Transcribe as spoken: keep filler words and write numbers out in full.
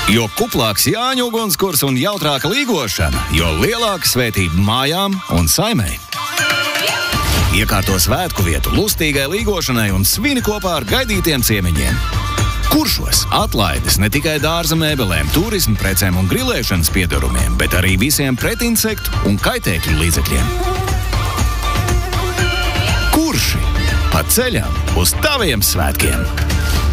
Jo kuplāks Jāņu ugunskurs un jautrāka līgošana, jo lielāka svētība mājām un saimei. Iekārto svētku vietu lustīgai līgošanai un svini kopā ar gaidītiem ciemiņiem. Kuršos atlaides ne tikai dārza mēbelēm, turismu precēm un grilēšanas piedarumiem, bet arī visiem pretinsektu un kaitēkļu līdzekļiem. Kurši pa ceļam uz taviem svētkiem!